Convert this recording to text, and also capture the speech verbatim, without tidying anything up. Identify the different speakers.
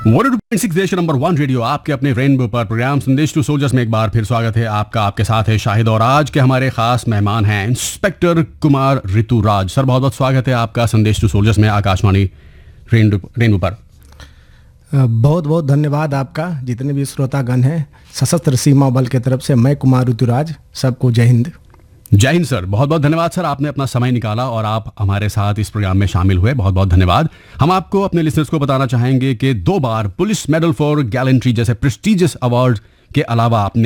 Speaker 1: One two six देश number one radio आपके अपने रेनबो पर प्रोग्राम संदेश टू सोल्जर्स में एक बार फिर स्वागत है आपका। आपके साथ है शाहिद और आज के हमारे खास मेहमान हैं इंस्पेक्टर कुमार ऋतुराज। सर बहुत बहुत स्वागत है आपका संदेश टू सोल्जर्स में आकाशवाणी रेनबो पर।
Speaker 2: बहुत बहुत धन्यवाद आपका। जितने भी श्रोतागण हैं सशस्त्र सीमा बल की तरफ से मैं कुमार ऋतुराज, सबको जय हिंद।
Speaker 1: जय हिंद सर, बहुत बहुत धन्यवाद सर, आपने अपना समय निकाला और आप हमारे साथ इस प्रोग्राम में शामिल हुए, बहुत बहुत धन्यवाद। हम आपको अपने लिसनर्स को बताना चाहेंगे कि दो बार पुलिस मेडल फॉर गैलेंट्री जैसे प्रेस्टिजियस अवार्ड के अलावा आपने